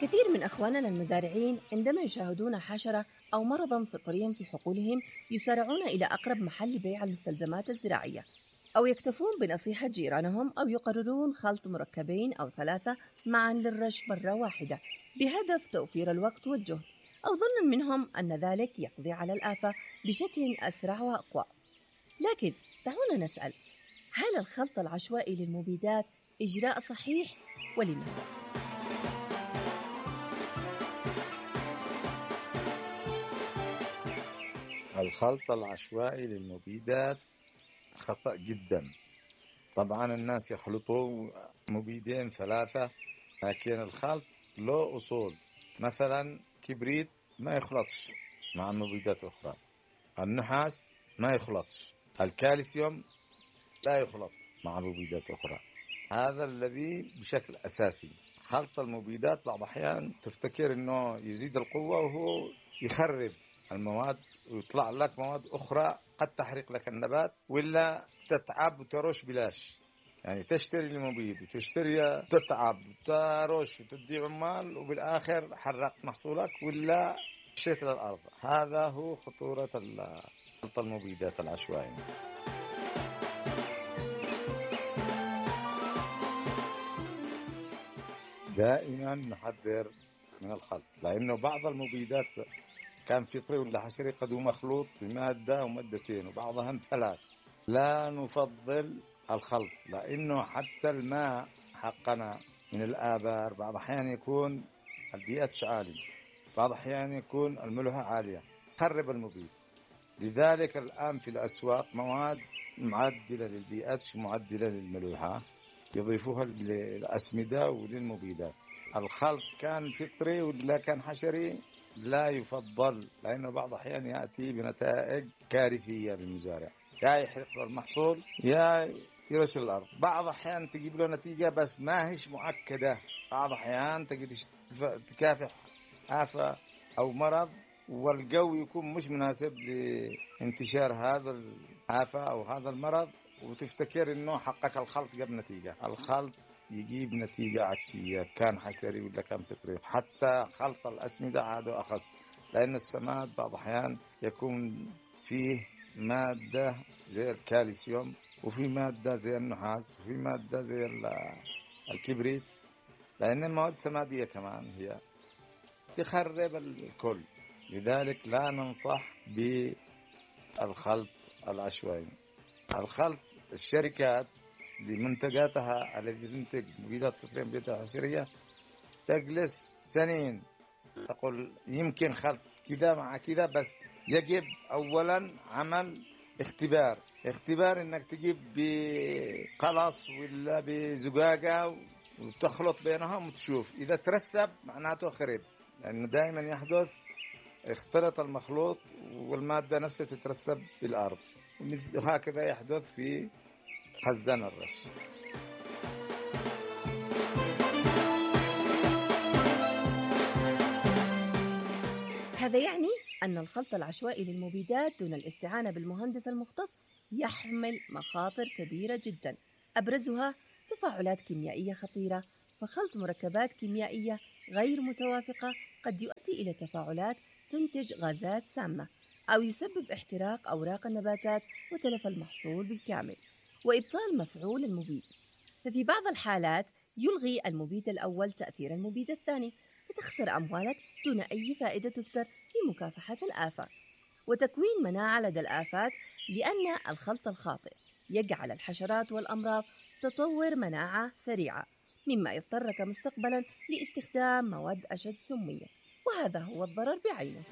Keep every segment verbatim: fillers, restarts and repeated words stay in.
كثير من أخواننا المزارعين عندما يشاهدون حشرة أو مرضاً فطرياً في حقولهم يسارعون إلى أقرب محل بيع المستلزمات الزراعية، أو يكتفون بنصيحة جيرانهم، أو يقررون خلط مركبين أو ثلاثة معاً للرش مرة واحدة بهدف توفير الوقت والجهد، أو ظناً منهم أن ذلك يقضي على الآفة بشكل أسرع وأقوى. لكن دعونا نسأل، هل الخلط العشوائي للمبيدات إجراء صحيح ولماذا؟ الخلط العشوائي للمبيدات خطأ جدا. طبعا الناس يخلطوا مبيدين ثلاثة، لكن الخلط له أصول. مثلا كبريت ما يخلطش مع مبيدات أخرى، النحاس ما يخلطش، الكالسيوم لا يخلط مع مبيدات أخرى. هذا الذي بشكل أساسي. خلط المبيدات بعض الأحيان تفتكر أنه يزيد القوة وهو يخرب المواد، ويطلع لك مواد أخرى قد تحرق لك النبات، ولا تتعب وتروش بلاش. يعني تشتري المبيد وتشتري تتعب وتروش وتدي عمال، وبالآخر حرقت محصولك ولا مشيت للأرض. هذا هو خطورة خلط المبيدات العشوائي. دائما نحذر من الخلط، لأنه بعض المبيدات كان فطري ولا حشري قد هو مخلوط بمادة ومادتين وبعضها ثلاث. لا نفضل الخلط، لأنه حتى الماء حقنا من الآبار بعض أحيان يكون البي اتش عالي، بعض أحيان يكون الملوحة عالية، خرب المبيد. لذلك الآن في الأسواق مواد معدلة للبي اتش معدلة للملوحة يضيفوها للأسمدة وللمبيدات. الخلط كان فطري ولا كان حشري لا يفضل، لأنه بعض أحيان يأتي بنتائج كارثية للمزارع، يا يحرق له المحصول يا يرش الأرض. بعض أحيان تجيب له نتيجة بس ما هيش مؤكدة. بعض أحيان تجي تكافح آفة أو مرض والجو يكون مش مناسب لانتشار هذا الآفة أو هذا المرض، وتفتكر إنه حقق الخلط جاب نتيجة. الخلط يجيب نتيجة عكسية، كان حشري ولا كان فطري. حتى خلط الأسمدة عاده أخص، لأن السماد بعض أحيان يكون فيه مادة زي الكالسيوم، وفي مادة زي النحاس، وفي مادة زي الكبريت، لأن المواد السمادية كمان هي تخرب الكل. لذلك لا ننصح بالخلط العشوائي. الخلط الشركات لمنتجاتها التي تنتج مبيدات فطرية مبيدات حشرية تجلس سنين تقول يمكن خلط كذا مع كذا، بس يجب أولا عمل اختبار اختبار انك تجيب بقلص ولا بزجاجة وتخلط بينهم وتشوف إذا ترسب معناته خرب، لأنه دائما يحدث اختلط المخلوط والمادة نفسها تترسب بالأرض، وهكذا يحدث في خزان الرش. هذا يعني أن الخلط العشوائي للمبيدات دون الاستعانة بالمهندس المختص يحمل مخاطر كبيرة جدا، أبرزها تفاعلات كيميائية خطيرة. فخلط مركبات كيميائية غير متوافقة قد يؤدي إلى تفاعلات تنتج غازات سامة، أو يسبب احتراق أوراق النباتات وتلف المحصول بالكامل وإبطال مفعول المبيد. ففي بعض الحالات يلغي المبيد الأول تأثير المبيد الثاني، فتخسر أموالك دون أي فائدة تذكر لمكافحة الآفة وتكوين مناعة لدى الآفات، لأن الخلط الخاطئ يجعل الحشرات والأمراض تطور مناعة سريعة، مما يضطرك مستقبلا لاستخدام مواد أشد سمية، وهذا هو الضرر بعينه.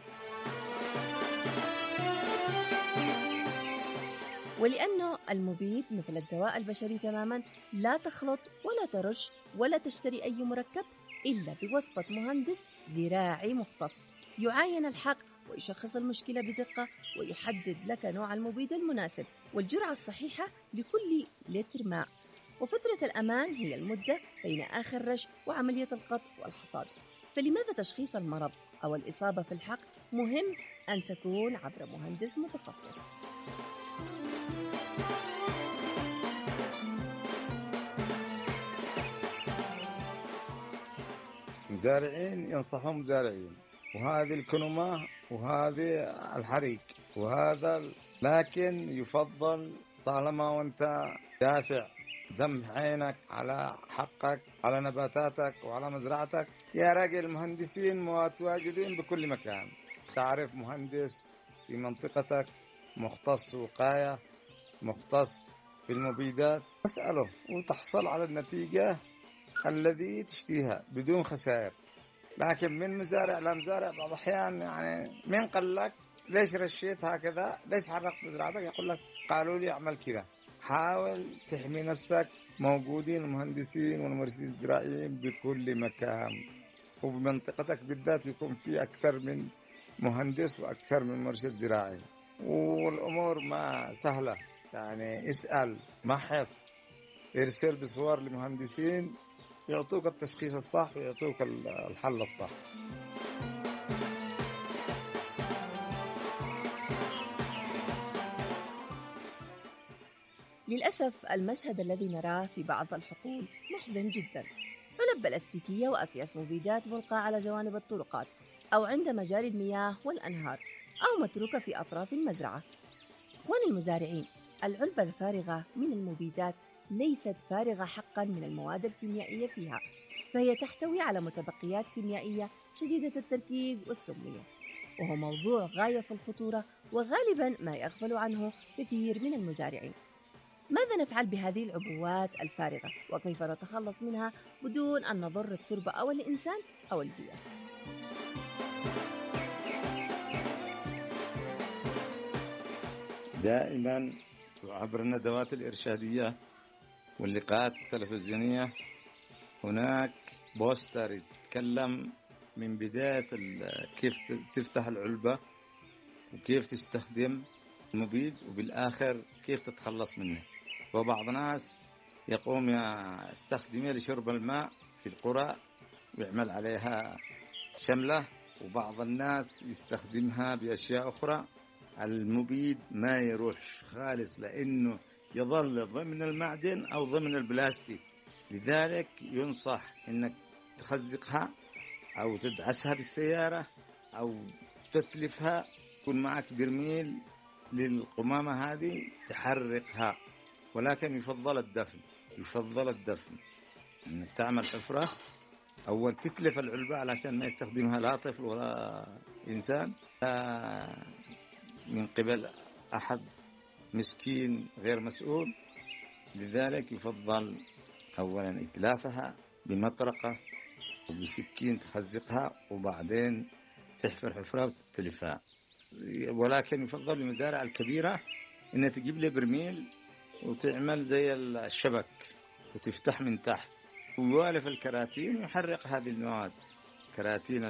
ولأنه المبيد مثل الدواء البشري تماما، لا تخلط ولا ترش ولا تشتري أي مركب إلا بوصفة مهندس زراعي مختص يعاين الحق ويشخص المشكلة بدقة، ويحدد لك نوع المبيد المناسب والجرعة الصحيحة لكل لتر ماء. وفترة الأمان هي المدة بين آخر رش وعملية القطف والحصاد. فلماذا تشخيص المرض أو الإصابة في الحق مهم أن تكون عبر مهندس متخصص؟ مزارعين ينصحون مزارعين، وهذه الكنمة وهذه الحريق وهذا ال... لكن يفضل طالما وانت دافع دم عينك على حقك على نباتاتك وعلى مزرعتك. يا راجل المهندسين متواجدين بكل مكان، تعرف مهندس في منطقتك مختص وقاية مختص في المبيدات، اسأله وتحصل على النتيجة الذي تشتيها بدون خسائر. لكن من مزارع لمزارع بعض الأحيان يعني من قال لك ليش رشيت هكذا، ليش حرقت مزرعتك، يقول لك قالوا لي اعمل كذا. حاول تحمي نفسك، موجودين المهندسين والمرشدين الزراعيين بكل مكان، وبمنطقتك بالذات يكون في أكثر من مهندس وأكثر من مرشد زراعي، والأمور ما سهلة. يعني اسأل، محص، ارسل بصور لمهندسين يعطوك التشخيص الصح ويعطوك الحل الصح. للأسف المشهد الذي نراه في بعض الحقول محزن جدا. علب بلاستيكية وأكياس مبيدات ملقاة على جوانب الطرقات أو عند مجاري المياه والأنهار أو متروكة في أطراف المزرعة. إخواني المزارعين، العلبة الفارغة من المبيدات ليست فارغة حقا من المواد الكيميائية فيها، فهي تحتوي على متبقيات كيميائية شديدة التركيز والسمية، وهو موضوع غاية في الخطورة وغالبا ما يغفل عنه كثير من المزارعين. ماذا نفعل بهذه العبوات الفارغة وكيف نتخلص منها بدون أن نضر التربة أو الإنسان أو البيئة؟ دائما عبر الندوات الإرشادية واللقاءات التلفزيونية هناك بوستر يتكلم من بداية كيف تفتح العلبة وكيف تستخدم المبيد وبالآخر كيف تتخلص منه. وبعض الناس يقوم يستخدمها لشرب الماء في القرى ويعمل عليها شملة، وبعض الناس يستخدمها بأشياء أخرى. المبيد ما يروحش خالص لأنه يظل ضمن المعدن أو ضمن البلاستيك، لذلك ينصح أنك تخزقها أو تدعسها بالسيارة أو تتلفها، يكون معك برميل للقمامة هذه تحرقها. ولكن يفضل الدفن، يفضل الدفن أنك تعمل حفرة أول تتلف العلبة علشان ما يستخدمها لا طفل ولا إنسان، لا من قبل أحد مسكين غير مسؤول. لذلك يفضل أولا إتلافها بمطرقة وبسكين تخزقها وبعدين تحفر حفرة وتتلفها. ولكن يفضل المزارع الكبيرة إنها تجيب لي برميل وتعمل زي الشبك وتفتح من تحت ويوالف الكراتين ويحرق هذه المواد، كراتين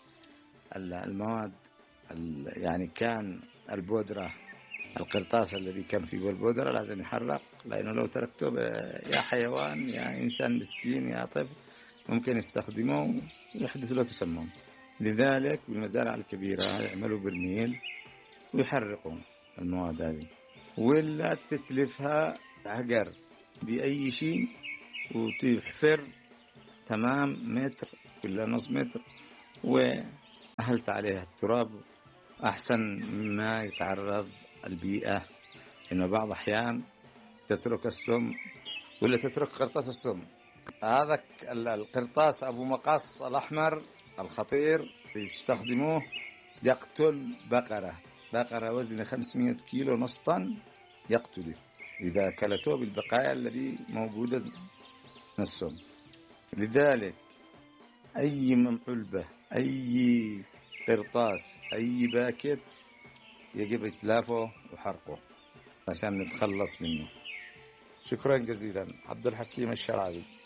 المواد يعني كان البودرة القرطاس الذي كان فيه البودرة لازم يحرق، لأنه لو تركته يا حيوان يا إنسان مسكين يا طفل ممكن يستخدمه ويحدث له تسمم. لذلك بالمزارع الكبيرة يعملوا برميل ويحرقوا المواد هذه، ولا تتلفها عقر بأي شيء وتحفر تمام متر ولا نص متر وأهلت عليها التراب أحسن ما يتعرض البيئة. إنه بعض أحيان تترك السم ولا تترك قرطاس السم. هذا القرطاس أبو مقص الأحمر الخطير يستخدموه يقتل بقرة بقرة وزن خمسمائة كيلو نص طن يقتله إذا كلته بالبقايا الذي موجودة من السم. لذلك أي علبة أي قرطاس أي باكت يجب إتلافه وحرقه عشان نتخلص منه. شكرا جزيلا. عبد الحكيم الشرعبي.